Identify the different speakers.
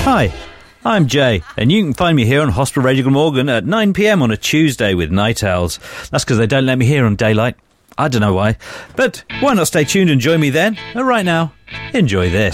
Speaker 1: Hi, I'm Jay, and you can find me here on Hospital Radio Glamorgan at 9 p.m. on a Tuesday with Night Owls. That's because they don't let me hear on daylight. I don't know why. But why not stay tuned and join me then? And right now, enjoy this.